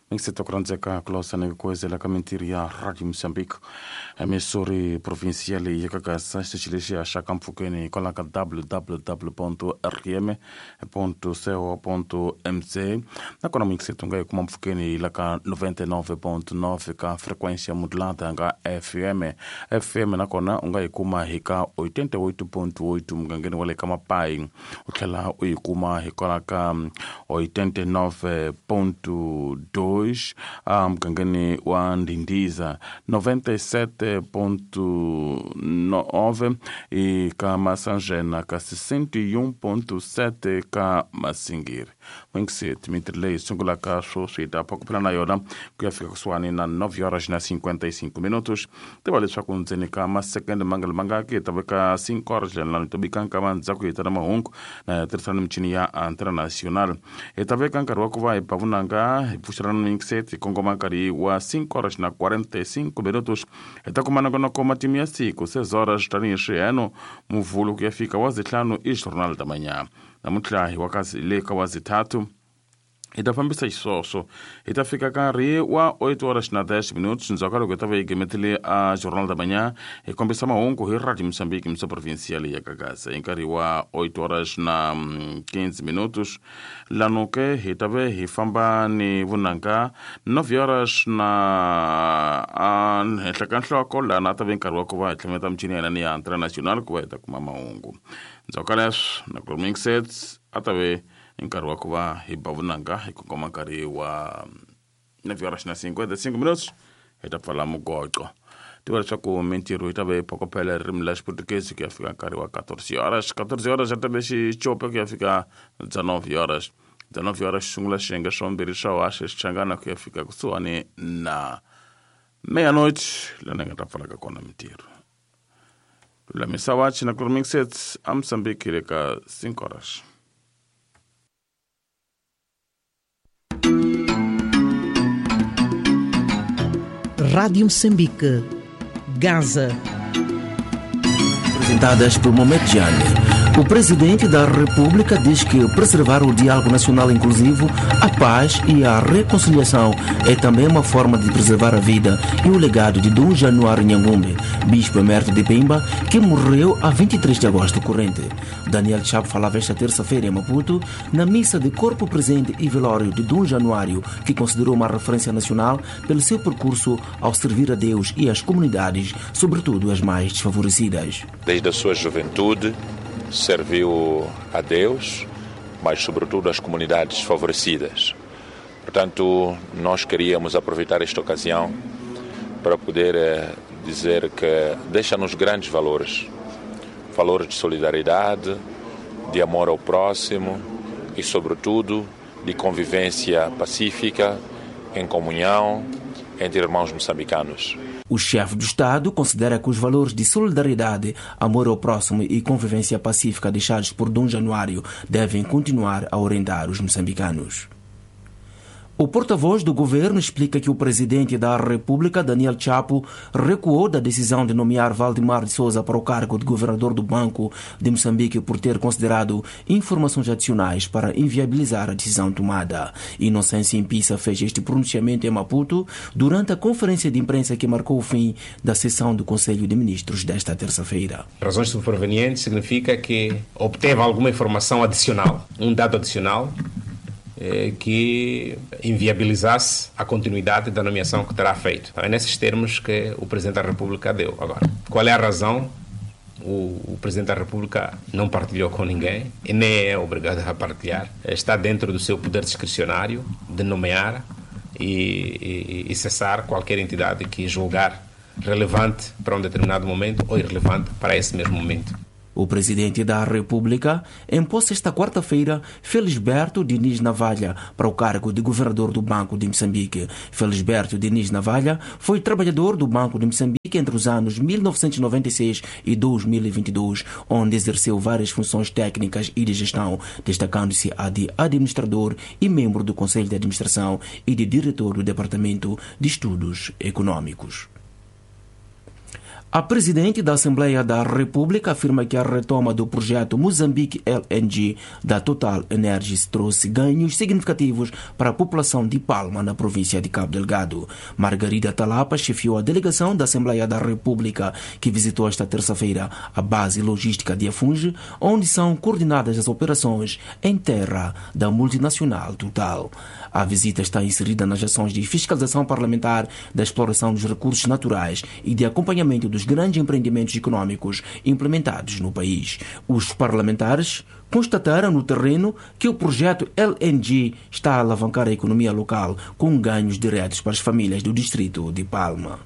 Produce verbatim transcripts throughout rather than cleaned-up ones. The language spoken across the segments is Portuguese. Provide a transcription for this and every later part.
Mengseto kuranzeka kulosana kuweza la kamentiri ya Radio Moçambique emissori provinciali yakagasa stichilisha shaka mfukeni kola ka w w w ponto r t m ponto co ponto m c na kona mengseto ngai kuma mfukeni la ka noventa e nove ponto nove ka frequência modulada nga F M F M na kona ngai kuma hika oitenta e oito ponto oito mgangeni wale kama pai ukela uikuma hikola ka oitenta e nove ponto dois mgangeni wa Ndindiza noventa e sete ponto nove e ka Massangena ka sessenta e um ponto sete ka Masingiri mengset mitrlei sungula ka sociedade pouco plana yona que fica suani na nove horas na cinquenta e cinco minutos te vale só com zenika mas second mangal manga que tava ka cinco horas lá no tobikan kama nzaku itara mahungu na terçana mchini ya internacional e tava kan karwa ko vai pavunanga puxarano mengset kongo mankari wa cinco horas na quarenta e cinco minutos eta kumana kono koma timia siku seis horas tani ano muvulo que fica wazitlano e jornal da manhã na mutlahi wakazi leka wazitatu itafambisa isoso itafika kari wa oito horas na dez minutos nzokalo que tava igemetele a jornal da manhã e começa mahungu hi Radio Moçambique misa provincial ya Kagasa enkari wa oito horas na quinze minutos lanuke hitave hifamba ni vunanga nove horas na an hetlakanhlo ko la na tave enkari wa ko va tlemeta mchini ya ni international ko va kuma mahungu nzokales na clothing sets atave encargo kuva hibavunanga ikongoma kari wa nove horas na cinquenta e cinco minutos eta fala mugoco tiwa chaku mentiro itabe pouco pela rimlas português que fica kari wa quatorze horas quatorze horas até deixi chope que fica dezenove horas dezenove horas sungula shenga shombiri shaw ashe changana que fica kusuani na meia-noite lana ngata fala kona mentiro la misawachi na clothing sets am Moçambique reka cinco horas. Rádio Moçambique, Gaza. Apresentadas por Mohamed Jane. O presidente da República diz que preservar o diálogo nacional inclusivo, a paz e a reconciliação é também uma forma de preservar a vida e o legado de Dom Januário Nhangumbe, bispo emérito de Pemba, que morreu a vinte e três de agosto corrente. Daniel Chapo falava esta terça-feira em Maputo, na missa de corpo presente e velório de Dom Januário, que considerou uma referência nacional pelo seu percurso ao servir a Deus e as comunidades, sobretudo as mais desfavorecidas. Desde a sua juventude, serviu a Deus, mas sobretudo às comunidades desfavorecidas. Portanto, nós queríamos aproveitar esta ocasião para poder eh, dizer que deixa-nos grandes valores, valores de solidariedade, de amor ao próximo e, sobretudo, de convivência pacífica, em comunhão entre irmãos moçambicanos. O chefe do Estado considera que os valores de solidariedade, amor ao próximo e convivência pacífica deixados por Dom Januário devem continuar a orientar os moçambicanos. O porta-voz do governo explica que o presidente da República, Daniel Chapo, recuou da decisão de nomear Valdemar de Souza para o cargo de governador do Banco de Moçambique por ter considerado informações adicionais para inviabilizar a decisão tomada. Inocêncio Impissa fez este pronunciamento em Maputo durante a conferência de imprensa que marcou o fim da sessão do Conselho de Ministros desta terça-feira. Razões supervenientes significa que obteve alguma informação adicional, um dado adicional, que inviabilizasse a continuidade da nomeação que terá feito. É nesses termos que o Presidente da República deu. Agora, qual é a razão? O, o Presidente da República não partilhou com ninguém e nem é obrigado a partilhar. Está dentro do seu poder discricionário de nomear e, e, e cessar qualquer entidade que julgar relevante para um determinado momento ou irrelevante para esse mesmo momento. O presidente da República impôs esta quarta-feira Felisberto Diniz Navalha para o cargo de governador do Banco de Moçambique. Felisberto Diniz Navalha foi trabalhador do Banco de Moçambique entre os anos mil novecentos e noventa e seis e dois mil e vinte e dois, onde exerceu várias funções técnicas e de gestão, destacando-se a de administrador e membro do Conselho de Administração e de diretor do Departamento de Estudos Econômicos. A presidente da Assembleia da República afirma que a retoma do projeto Moçambique L N G da Total Energies trouxe ganhos significativos para a população de Palma, na província de Cabo Delgado. Margarida Talapa chefiou a delegação da Assembleia da República que visitou esta terça-feira a base logística de Afunge, onde são coordenadas as operações em terra da multinacional Total. A visita está inserida nas ações de fiscalização parlamentar da exploração dos recursos naturais e de acompanhamento dos grandes empreendimentos econômicos implementados no país. Os parlamentares constataram no terreno que o projeto L N G está a alavancar a economia local com ganhos diretos para as famílias do distrito de Palma.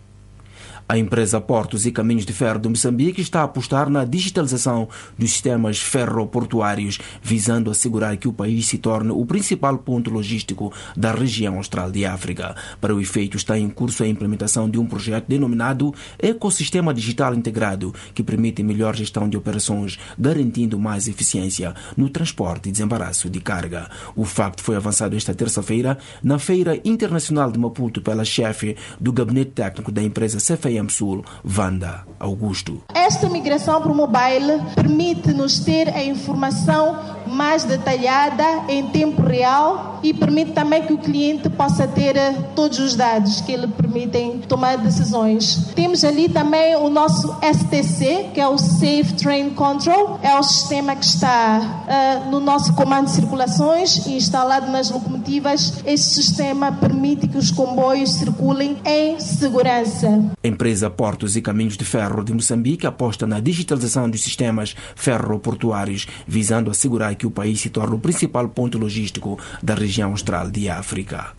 A empresa Portos e Caminhos de Ferro de Moçambique está a apostar na digitalização dos sistemas ferroportuários, visando assegurar que o país se torne o principal ponto logístico da região austral de África. Para o efeito, está em curso a implementação de um projeto denominado Ecossistema Digital Integrado, que permite melhor gestão de operações, garantindo mais eficiência no transporte e desembaraço de carga. O facto foi avançado esta terça-feira na Feira Internacional de Maputo pela chefe do Gabinete Técnico da empresa C F M Sul, Wanda Augusto. Esta migração para o mobile permite-nos ter a informação mais detalhada em tempo real e permite também que o cliente possa ter todos os dados que lhe permitem tomar decisões. Temos ali também o nosso S T C, que é o Safe Train Control, é o sistema que está uh, no nosso comando de circulações e instalado nas locomotivas. Este sistema permite que os comboios circulem em segurança. A empresa Portos e Caminhos de Ferro de Moçambique aposta na digitalização dos sistemas ferroportuários, visando assegurar que o país se torne o principal ponto logístico da região austral de África.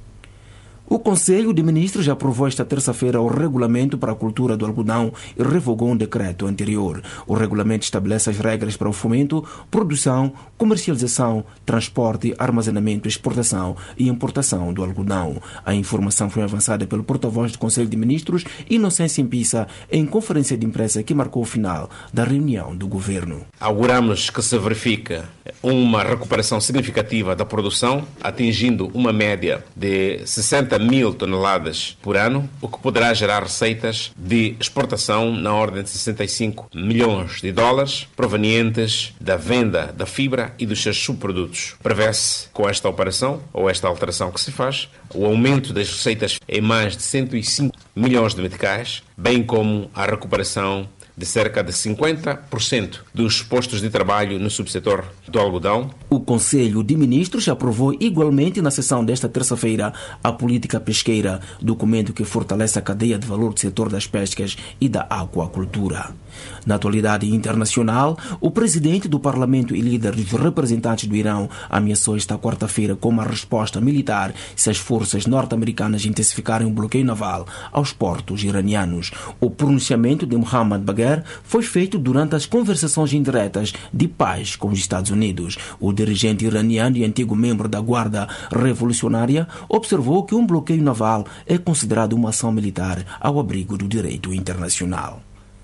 O Conselho de Ministros aprovou esta terça-feira o Regulamento para a Cultura do Algodão e revogou um decreto anterior. O regulamento estabelece as regras para o fomento, produção, comercialização, transporte, armazenamento, exportação e importação do algodão. A informação foi avançada pelo porta-voz do Conselho de Ministros, Inocêncio Impissa, em conferência de imprensa que marcou o final da reunião do governo. Auguramos que se verifica uma recuperação significativa da produção, atingindo uma média de sessenta mil toneladas por ano, o que poderá gerar receitas de exportação na ordem de sessenta e cinco milhões de dólares, provenientes da venda da fibra e dos seus subprodutos. Prevê-se, com esta operação, ou esta alteração que se faz, o aumento das receitas em mais de cento e cinco milhões de meticais, bem como a recuperação de cerca de cinquenta por cento dos postos de trabalho no subsetor do algodão. O Conselho de Ministros aprovou igualmente na sessão desta terça-feira a política pesqueira, documento que fortalece a cadeia de valor do setor das pescas e da aquacultura. Na atualidade internacional, o presidente do Parlamento e líder dos representantes do Irão ameaçou esta quarta-feira com uma resposta militar se as forças norte-americanas intensificarem o bloqueio naval aos portos iranianos. O pronunciamento de Mohammad Bagher foi feito durante as conversações indiretas de paz com os Estados Unidos. O dirigente iraniano e antigo membro da Guarda Revolucionária observou que um bloqueio naval é considerado uma ação militar ao abrigo do direito internacional.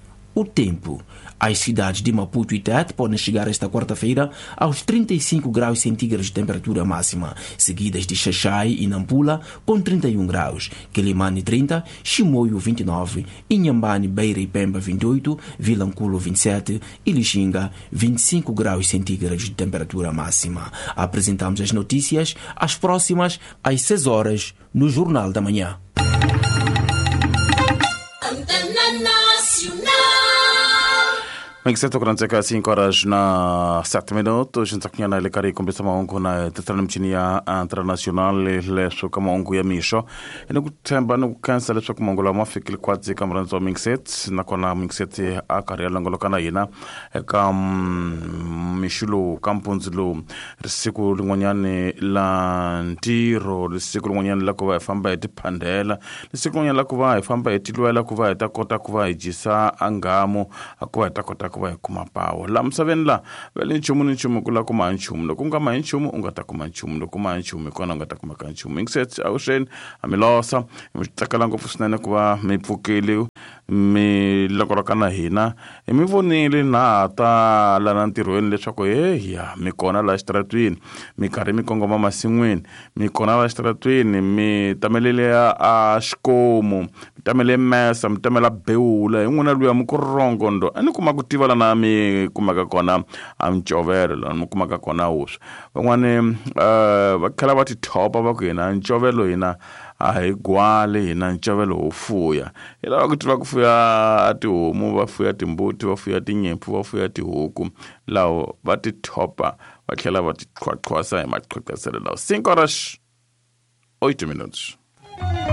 O tempo. As cidades de Maputo e Tete podem chegar esta quarta-feira aos trinta e cinco graus centígrados de temperatura máxima, seguidas de Xaxai e Nampula com trinta e um graus, Quelimane trinta, Chimoio vinte e nove, Inhambane, Beira e Pemba vinte e oito, Vilanculo vinte e sete e Lixinga vinte e cinco graus centígrados de temperatura máxima. Apresentamos as notícias, as próximas às seis horas no Jornal da Manhã. Bem, que certo, quando chega cinco horas na sete minutos, a gente aqui na Lecari começa a onco na Tetranomtinia Internacional, leso como onco ya misho. E no tempo no cansa leso como onco la mafik le quatro cameras zo mixet, na kona mixet a carreira longo kana ina, e cam mishulo camponzlo, resiku lungonyane la ntiro, resiku lungonyane la kuva famba eti pandela, resiku lungonyane la kuva famba eti luela kuva eta kota kuva ijisa angamo, akuva eta kota kuva kuma pawo la msaveni la vele nchumu ni nchumu kula kuma nchumu lo kunga ma nchumu ungata kuma nchumu lo kuma nchumu kona ungata kuma ka nchumu ingset aushen amilosa mtakala ngo fusnene kuva mipfukile mi lakorokana hina mi vonile na ta la nantirweni leswaku he ya mi kona la stratwini mi karhi mi kongoma masin'wini mi kona la stratwini mi tamelele a xikomu tamele mesa mtamela beula in'wana luya mukurongo ndo ani kuma ku tiva lana mi kumaka kona amchovelo lana mi kumaka kona uswa van'wani uh, va khala va ti thopa va ku hina ncovelo hina a hi gwale hina ncovelo wo fuya hi lava ku tiva ku fuya tihomu va fuya timbuti va fuya tinyimpfu va fuya tihuku lawo va ti thopa va tlhela va ti qhwaqhwasa hi maqhwaqhaselo lawo cinco horas oito minutos